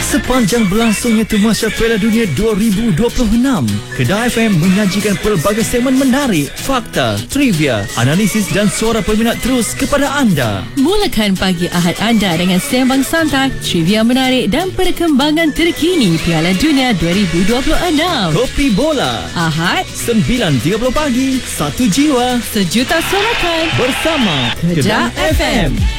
Sepanjang berlangsungnya Tamasya Piala Dunia 2026, Kedah FM menyajikan pelbagai segmen menarik, fakta, trivia, analisis dan suara peminat terus kepada anda. Mulakan pagi Ahad anda dengan sembang santai, trivia menarik dan perkembangan terkini Piala Dunia 2026. Kopi Bola Ahad 9.30 pagi, satu jiwa, sejuta sorakan bersama Kedah FM.